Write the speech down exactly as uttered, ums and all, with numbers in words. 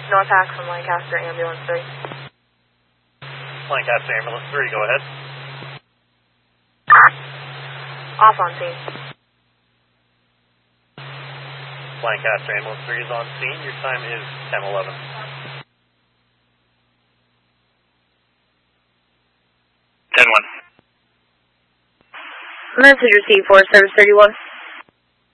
North Hack from Lancaster, Ambulance three. Lancaster, Ambulance three, go ahead. Off on scene. Lancaster, Ambulance three is on scene. Your time is ten eleven. ten one. Message received for service thirty-one.